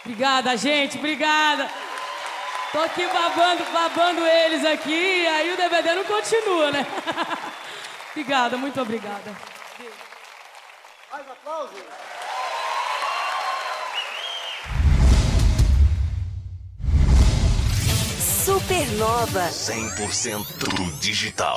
Obrigada, gente, obrigada. Tô aqui babando eles aqui, aí o DVD não continua, né? Obrigada, muito obrigada. Mais aplausos. Supernova 100% digital.